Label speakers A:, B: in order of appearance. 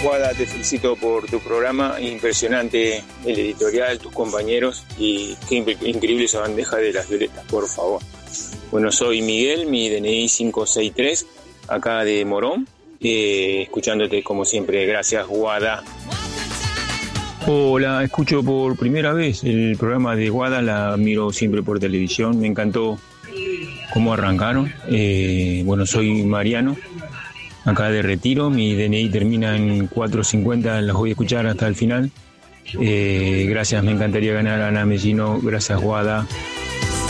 A: Guada, te felicito por tu programa, impresionante el editorial, tus compañeros, y qué increíble esa bandeja de las violetas, por favor. Bueno, soy Miguel, mi DNI 563, acá de Morón, escuchándote como siempre. Gracias, Guada. Hola, escucho por primera vez el programa de Guada, la miro siempre por televisión, me encantó cómo arrancaron. Bueno, soy Mariano, acá de Retiro, mi DNI termina en 450, las voy a escuchar hasta el final. Gracias, me encantaría ganar a Ana Mellino, gracias, Guada.